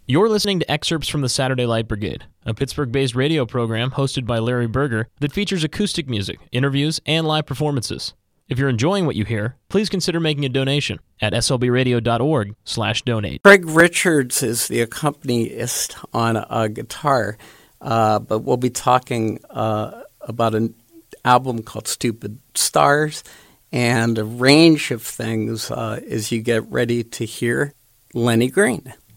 You're listening to excerpts from the Saturday Light Brigade, a Pittsburgh-based radio program hosted by Larry Berger that features acoustic music, interviews, and live performances. If you're enjoying what you hear, please consider making a donation at slbradio.org/donate. Craig Richards is the accompanist on a guitar, but we'll be talking about an album called Stupid Stars and a range of things as you get ready to hear Lenny Green.